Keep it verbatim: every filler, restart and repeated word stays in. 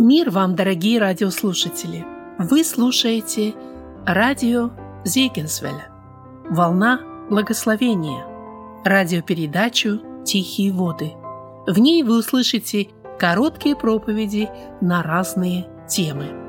Мир вам, дорогие радиослушатели! Вы слушаете радио Зегенсвелля, волна благословения, радиопередачу «Тихие воды». В ней вы услышите короткие проповеди на разные темы.